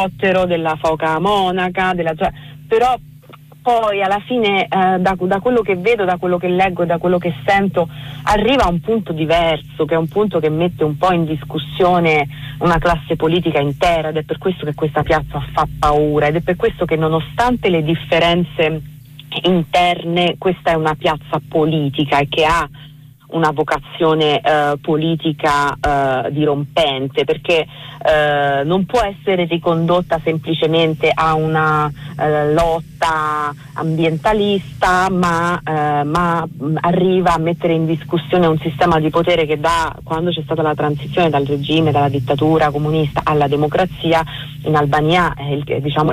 dell'elicottero, della foca monaca, però poi alla fine da quello che vedo, da quello che leggo e da quello che sento, arriva a un punto diverso, che è un punto che mette un po' in discussione una classe politica intera, ed è per questo che questa piazza fa paura, ed è per questo che, nonostante le differenze interne, questa è una piazza politica e che ha una vocazione politica dirompente, perché non può essere ricondotta semplicemente a una lotta ambientalista, ma arriva a mettere in discussione un sistema di potere che, quando c'è stata la transizione dal regime, dalla dittatura comunista alla democrazia in Albania, diciamo